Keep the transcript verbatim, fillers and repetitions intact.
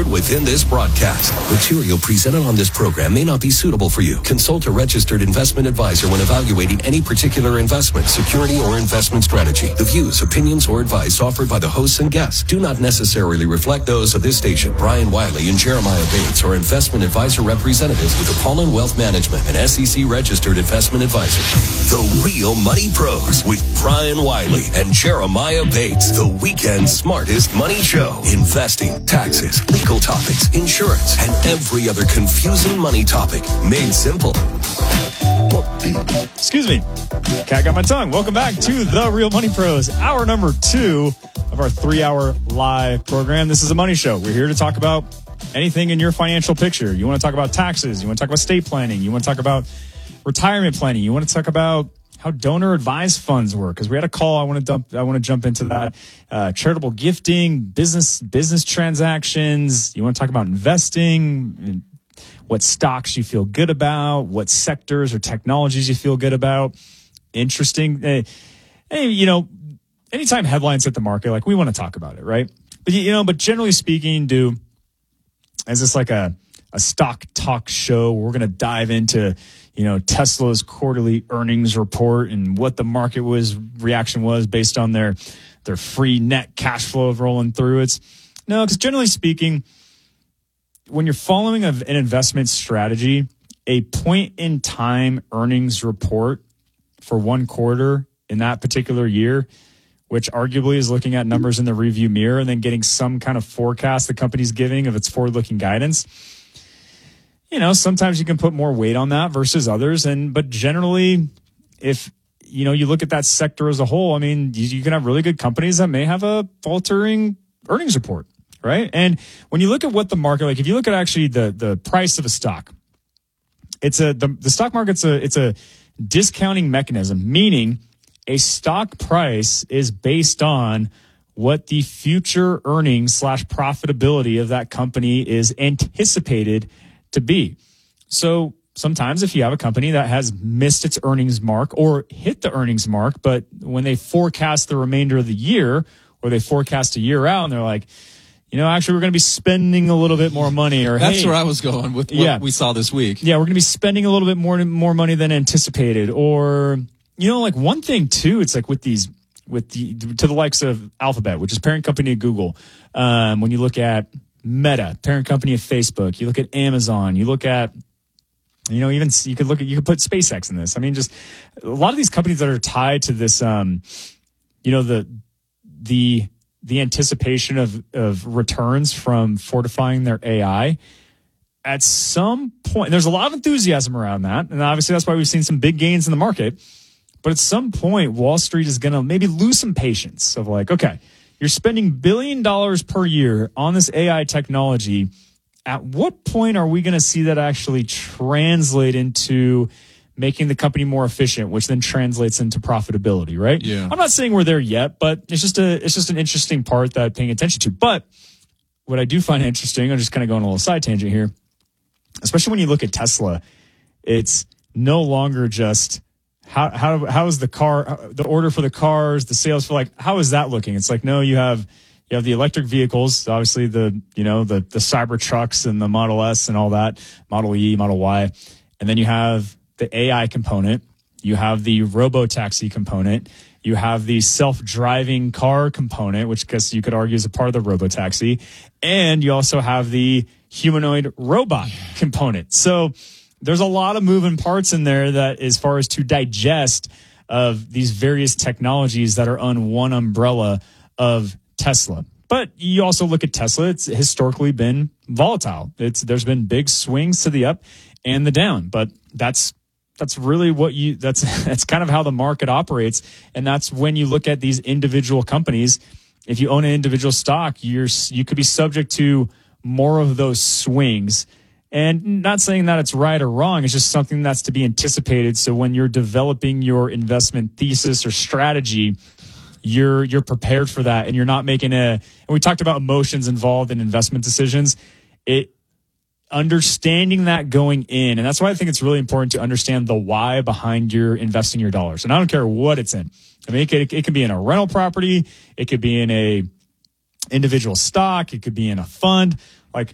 covered within this broadcast. Material presented on this program may not be suitable for you. Consult a registered investment advisor when evaluating any particular investment, security, or investment strategy. The views, opinions, or advice offered by the hosts and guests do not necessarily reflect those of this station. Brian Wiley and Jeremiah Bates are investment advisor representatives with Apollon Wealth Management, an S E C registered investment advisor. The Real Money Pros with Brian Wiley and Jeremiah Bates. The weekend's smartest money show. Investing, taxes, legal topics, insurance, and every other confusing money topic made simple. Excuse me. Cat got my tongue. Welcome back to The Real Money Pros, hour number two of our three-hour live program. This is a money show. We're here to talk about anything in your financial picture. You want to talk about taxes. You want to talk about estate planning. You want to talk about retirement planning. You want to talk about how donor advised funds work, because we had a call. I want to dump. I want to jump into that. Uh, charitable gifting, business business transactions. You want to talk about investing, what stocks you feel good about, what sectors or technologies you feel good about. Interesting. Uh, hey, you know, anytime headlines hit the market, like we want to talk about it, right? But you know, but generally speaking, do is this like a a stock talk show where we're going to dive into, you know, Tesla's quarterly earnings report and what the market was reaction was based on their their free net cash flow of rolling through. It's no, because generally speaking, when you're following an investment strategy, a point in time earnings report for one quarter in that particular year, which arguably is looking at numbers in the review mirror and then getting some kind of forecast the company's giving of its forward-looking guidance. You know, sometimes you can put more weight on that versus others. And, but generally, if, you know, you look at that sector as a whole, I mean, you, you can have really good companies that may have a faltering earnings report, right? And when you look at what the market, like if you look at actually the, the price of a stock, it's a, the, the stock market's a, it's a discounting mechanism, meaning a stock price is based on what the future earnings slash profitability of that company is anticipated to be. So sometimes if you have a company that has missed its earnings mark or hit the earnings mark, but when they forecast the remainder of the year or they forecast a year out and they're like, you know, actually we're going to be spending a little bit more money, or that's hey, where I was going with what yeah, we saw this week. Yeah, we're going to be spending a little bit more more money than anticipated. Or, you know, like one thing too, it's like with these with the to the likes of Alphabet, which is parent company of Google. Um, when you look at Meta, parent company of Facebook, you look at Amazon, you look at, you know, even you could look at, you could put SpaceX in this. I mean, just a lot of these companies that are tied to this, um, you know, the, the, the anticipation of, of returns from fortifying their A I. At some point, there's a lot of enthusiasm around that. And obviously that's why we've seen some big gains in the market. But at some point, Wall Street is going to maybe lose some patience of like, okay, you're spending billion dollars per year on this A I technology. At what point are we going to see that actually translate into making the company more efficient, which then translates into profitability, right? Yeah. I'm not saying we're there yet, but it's just a it's just an interesting part that I'm paying attention to. But what I do find interesting, I'm just kind of going on a little side tangent here, especially when you look at Tesla, it's no longer just How how how is the car, the order for the cars, the sales for like, how is that looking? It's like, no, you have you have the electric vehicles, obviously the, you know, the the Cyber trucks and the Model S and all that, Model E, Model Y. And then you have the A I component, you have the robo-taxi component, you have the self-driving car component, which I guess you could argue is a part of the robo-taxi, and you also have the humanoid robot component. So there's a lot of moving parts in there that as far as to digest of these various technologies that are on one umbrella of Tesla. But you also look at Tesla, it's historically been volatile. It's there's been big swings to the up and the down, but that's that's really what you that's that's kind of how the market operates. And that's when you look at these individual companies, if you own an individual stock, you're you could be subject to more of those swings. And not saying that it's right or wrong, it's just something that's to be anticipated. So when you're developing your investment thesis or strategy, you're you're prepared for that, and you're not making a. And we talked about emotions involved in investment decisions. It understanding that going in, and that's why I think it's really important to understand the why behind your investing your dollars. And I don't care what it's in. I mean, it could, it could be in a rental property, it could be in a individual stock, it could be in a fund.